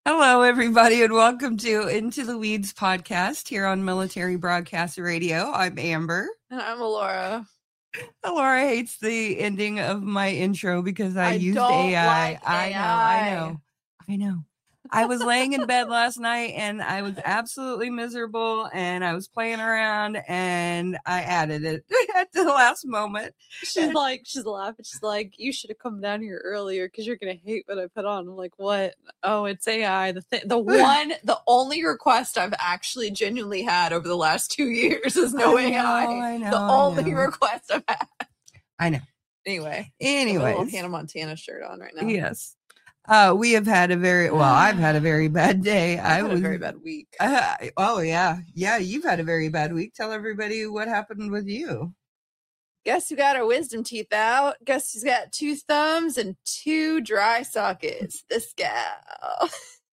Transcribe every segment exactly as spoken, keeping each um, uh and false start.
Hello, everybody, and welcome to Into the Weeds podcast here on Military Broadcast Radio. I'm Amber. And I'm Alora. Alora hates the ending of my intro because I, I used don't A I. like I A know, I I. know, I know. I was laying in bed last night and I was absolutely miserable and I was playing around and I added it at the last moment. She's like, she's laughing. She's like, you should have come down here earlier because you're going to hate what I put on. I'm like, what? Oh, it's A I. The th- the one, the only request I've actually genuinely had over the last two years is no I know, A I. I know, the I only know. request I've had. I know. Anyway. Anyways. I have a little Hannah Montana shirt on right now. Yes. Uh, we have had a very, well, I've had a very bad day. I've I had was a very bad week. Uh, oh, yeah. Yeah, you've had a very bad week. Tell everybody what happened with you. Guess who got her wisdom teeth out? Guess who's got two thumbs and two dry sockets? This gal.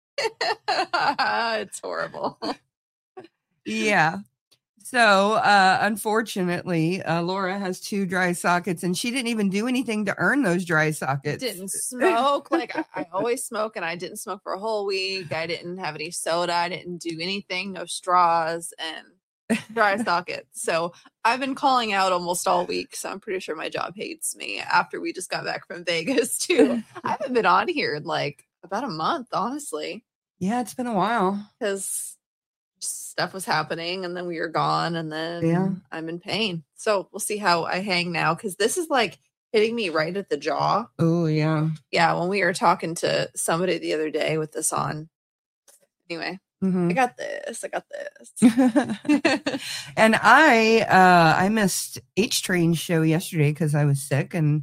It's horrible. Yeah. So, uh, unfortunately, uh, Laura has two dry sockets and she didn't even do anything to earn those dry sockets. Didn't smoke. Like I, I always smoke and I didn't smoke for a whole week. I didn't have any soda. I didn't do anything, no straws and dry sockets. So I've been calling out almost all week. So I'm pretty sure my job hates me after we just got back from Vegas too. I haven't been on here in like about a month, honestly. Yeah, it's been a while. Because stuff was happening and then we were gone and then yeah. I'm in pain. So we'll see how I hang now because this is like hitting me right at the jaw. Oh, yeah. Yeah, when we were talking to somebody the other day with this on. Anyway, mm-hmm. I got this. I got this. And I uh, I missed H Train's show yesterday because I was sick and